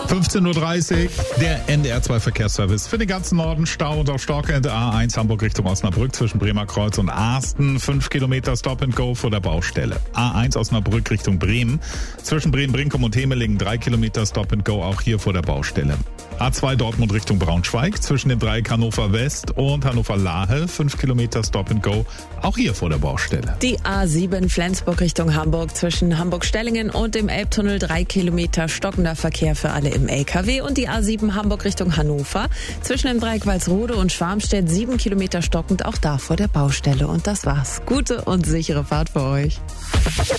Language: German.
15.30 Uhr, der NDR2-Verkehrsservice für den ganzen Norden. Stau und auch Stauende A1 Hamburg Richtung Osnabrück zwischen Bremer Kreuz und Asten. 5 Kilometer Stop and Go vor der Baustelle. A1 Osnabrück Richtung Bremen. Zwischen Bremen-Brinkum und Hemelingen 3 Kilometer Stop and Go, auch hier vor der Baustelle. A2 Dortmund Richtung Braunschweig zwischen dem Dreieck Hannover West und Hannover Lahe. 5 Kilometer Stop and Go, auch hier vor der Baustelle. Die A7 Flensburg Richtung Hamburg zwischen Hamburg-Stellingen und dem Elbtunnel 3 Kilometer stockender Verkehr für alle im LKW, und die A7 Hamburg Richtung Hannover zwischen dem Dreieck Walsrode und Schwarmstedt 7 Kilometer stockend, auch da vor der Baustelle. Und das war's. Gute und sichere Fahrt für euch.